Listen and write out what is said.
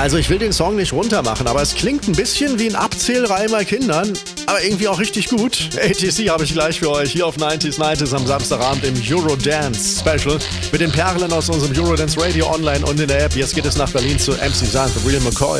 Also ich will den Song nicht runtermachen, aber es klingt ein bisschen wie ein Abzählreim bei Kindern, aber irgendwie auch richtig gut. ATC habe ich gleich für euch hier auf 90s Nights am Samstagabend im Eurodance Special mit den Perlen aus unserem Eurodance Radio Online und in der App. Jetzt geht es nach Berlin zu MC San, Real McCoy.